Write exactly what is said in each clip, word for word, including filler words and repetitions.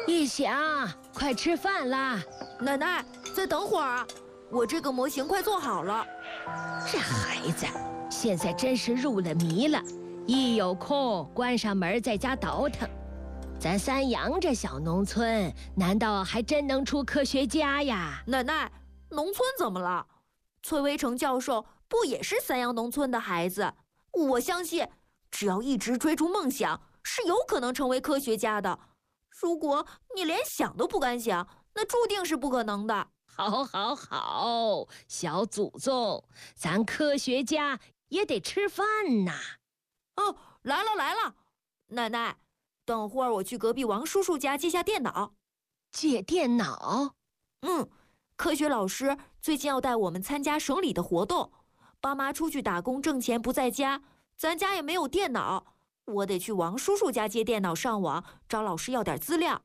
一翔，快吃饭啦！ 奶奶，再等会儿啊，我这个模型快做好了。 这孩子现在真是入了迷了，一有空关上门在家倒腾。咱三阳这小农村，难道还真能出科学家呀？ 奶奶，农村怎么了？崔维成教授不也是三阳农村的孩子？我相信，只要一直追逐梦想，是有可能成为科学家的。如果你连想都不敢想，那注定是不可能的。 好，好，好，小祖宗，咱科学家也得吃饭呐。 哦，来了来了，奶奶，等会儿我去隔壁王叔叔家借下电脑。 借电脑？ 嗯，科学老师最近要带我们参加省里的活动，爸妈出去打工挣钱不在家，咱家也没有电脑，我得去王叔叔家借电脑上网，找老师要点资料。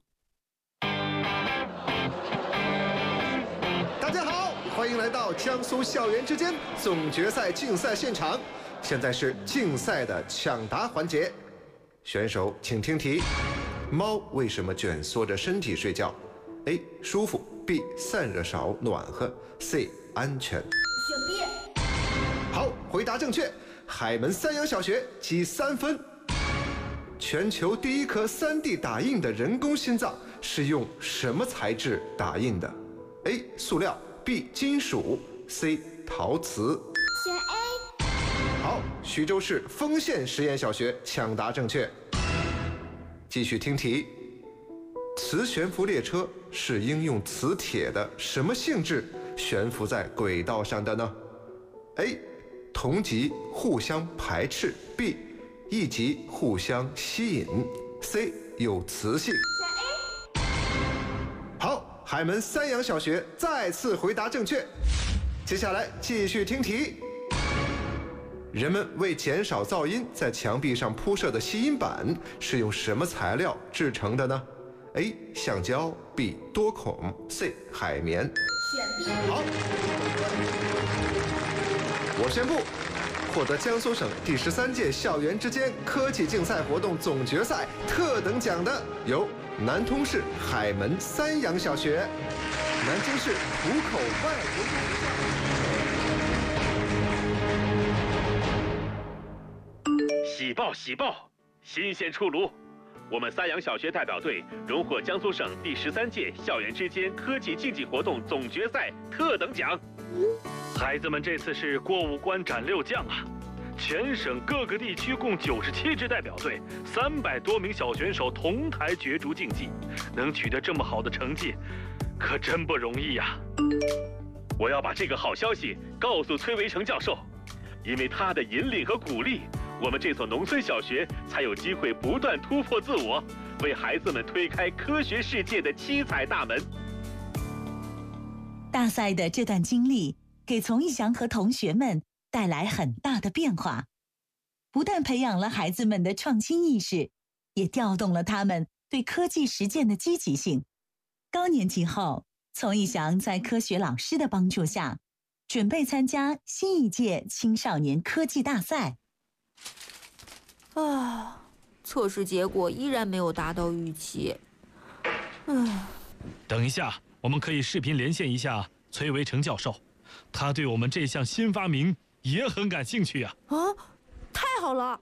大家好，欢迎来到江苏校园之间总决赛竞赛现场。现在是竞赛的抢答环节，选手请听题：猫为什么蜷缩着身体睡觉 ？A. 舒服 B. 散热少暖和 C. 安全。 选 B。 好，回答正确。海门三阳小学积三分。全球第一颗 三 D 打印的人工心脏是用什么材质打印的 ？A. 塑料 B. 金属 C. 陶瓷。 选 A。 好，徐州市丰县实验小学抢答正确。继续听题：磁悬浮列车是应用磁铁的什么性质悬浮在轨道上的呢 ？A. 同极互相排斥 B. 异极互相吸引 C. 有磁性。 选 A。 好，海门三阳小学再次回答正确。接下来继续听题：人们为减少噪音，在墙壁上铺设的吸音板是用什么材料制成的呢 ？A. 橡胶 B. 多孔 C. 海绵。 选 B。 好，我宣布，获得江苏省第十三届校园之间科技竞赛活动总决赛特等奖的有南通市海门三阳小学、南京市浦口外国语学校。喜报喜报，新鲜出炉！我们三阳小学代表队荣获江苏省第十三届校园之间科技竞技活动总决赛特等奖。孩子们这次是过五关斩六将啊！全省各个地区共九十七支代表队，三百多名小选手同台角逐竞技，能取得这么好的成绩，可真不容易呀！我要把这个好消息告诉崔维成教授，因为他的引领和鼓励，我们这所农村小学才有机会不断突破自我，为孩子们推开科学世界的七彩大门。 大赛的这段经历给丛一翔和同学们带来很大的变化，不但培养了孩子们的创新意识，也调动了他们对科技实践的积极性。高年级后，丛一翔在科学老师的帮助下，准备参加新一届青少年科技大赛。 啊，测试结果依然没有达到预期。唉， 等一下，我们可以视频连线一下崔维成教授，他对我们这项新发明也很感兴趣啊！ 啊，太好了！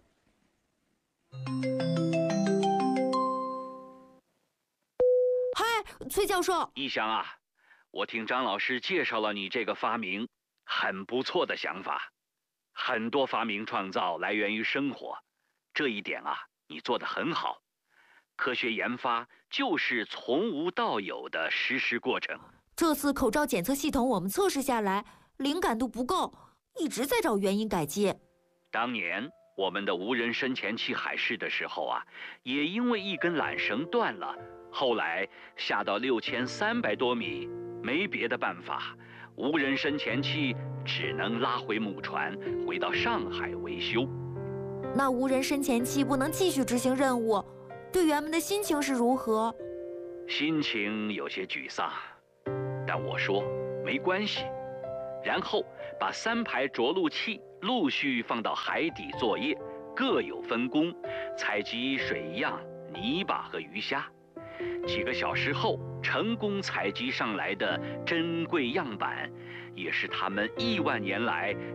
嗨，崔教授。 一翔啊，我听张老师介绍了你这个发明，很不错的想法。很多发明创造来源于生活，这一点啊，你做得很好。科学研发就是从无到有的实施过程。 这次口罩检测系统我们测试下来，灵感度不够，一直在找原因改进。 当年我们的无人深潜器海试的时候啊，也因为一根缆绳断了，后来下到六千三百多米，没别的办法，无人深潜器只能拉回母船，回到上海维修。 那无人深潜器不能继续执行任务，队员们的心情是如何？ 心情有些沮丧，但我说没关系，然后把三排着陆器陆续放到海底作业，各有分工，采集水样、泥巴和鱼虾。 几个小时后成功采集上来的珍贵样板，也是他们亿万年来